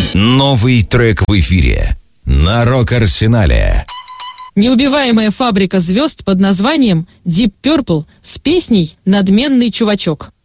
Новый трек в эфире на Рок-Арсенале. Неубиваемая фабрика звезд под названием Deep Purple с песней «Надменный чувачок».